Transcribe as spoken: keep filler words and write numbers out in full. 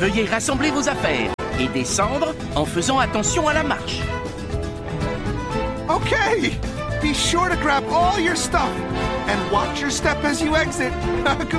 Veuillez rassembler vos affaires et descendre en faisant attention à la marche. Okay! Be sure to grab all your stuff and watch your step as you exit. Good